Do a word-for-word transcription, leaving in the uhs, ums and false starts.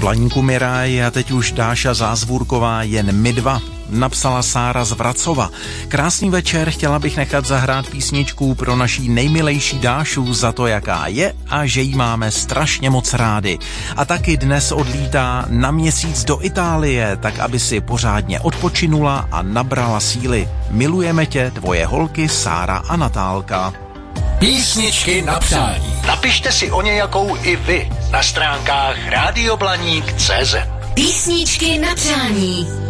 Blaníku mi ráj a teď už Dáša Zázvůrková, jen my dva. Napsala Sára z Vracova. Krásný večer, chtěla bych nechat zahrát písničku pro naší nejmilejší Dášu za to, jaká je a že jí máme strašně moc rádi. A taky dnes odlítá na měsíc do Itálie, tak aby si pořádně odpočinula a nabrala síly. Milujeme tě, tvoje holky Sára a Natálka. Písničky na přání. Napište si o nějakou i vy na stránkách rádio blaník tečka cé zet. Písničky na přání.